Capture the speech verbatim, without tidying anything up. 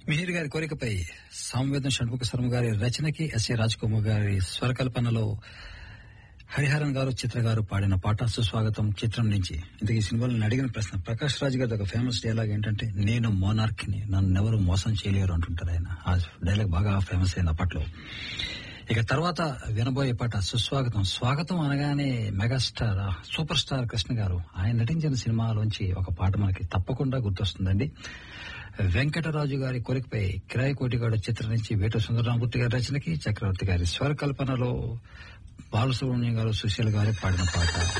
మిహిర్ గారి కోరికపై సామవేదం షణ్ముఖ శర్మ గారి రచనకి ఎస్ఏ రాజ్ కుమార్ గారి స్వరకల్పనలో హరిహరన్ గారు చిత్ర గారు పాడిన పాట సుస్వాగతం చిత్రం నుంచి. ఇంతకీ ఈ సినిమాలో నేను అడిగిన ప్రశ్న, ప్రకాష్ రాజ్ గారి ఒక ఫేమస్ డైలాగ్ ఏంటంటే, నేను మోనార్కిని, నన్ను ఎవరు మోసం చేయలేరు అంటుంటారు ఆయన. ఆ డైలాగ్ బాగా ఫేమస్ అయింది అప్పట్లో. ఇక తర్వాత వినబోయే పాట సుస్వాగతం. స్వాగతం అనగానే మెగాస్టార్ సూపర్ స్టార్ కృష్ణ గారు ఆయన నటించిన సినిమాలోంచి ఒక పాట మనకి తప్పకుండా గుర్తొస్తుందండి. వెంకటరాజు గారి కోరికపై కిరాయి కోటిగాడు చిత్రం నుంచి వేట సుందరరామూర్తి గారి రచనకి చక్రవర్తి గారి స్వరకల్పనలో బాలసుబ్రహ్మణ్యం గారు సుశీల్ గారు పాడిన పాట.